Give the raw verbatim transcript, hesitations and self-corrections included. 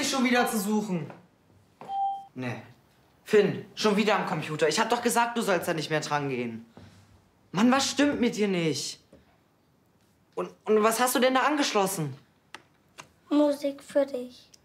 mich schon wieder zu suchen. Nee. Finn, schon wieder am Computer. Ich hab doch gesagt, du sollst da nicht mehr dran gehen. Mann, was stimmt mit dir nicht? Und, und was hast du denn da angeschlossen? Musik für dich.